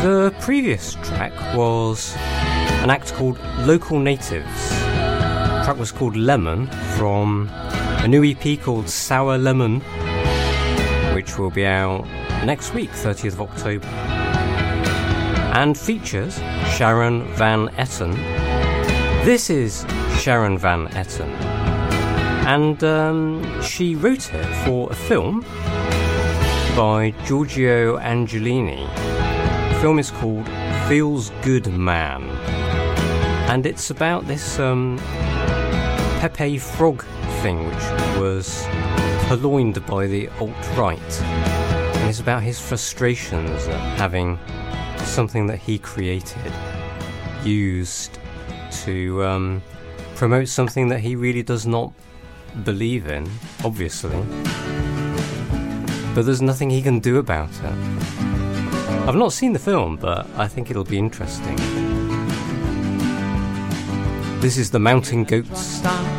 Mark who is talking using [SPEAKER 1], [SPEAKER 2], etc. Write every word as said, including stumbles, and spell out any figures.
[SPEAKER 1] The previous track was an act called Local Natives. The track was called Lemon from a new E P called Sour Lemon, which will be out next week, thirtieth of October, and features Sharon Van Etten. This is Sharon Van Etten, and um, she wrote it for a film by Giorgio Angelini. The film is called Feels Good Man, and it's about this um, Pepe Frog thing which was purloined by the alt-right, and it's about his frustrations at having something that he created used to um, promote something that he really does not believe in, obviously, but there's nothing he can do about it. I've not seen the film, but I think it'll be interesting. This is the Mountain Goats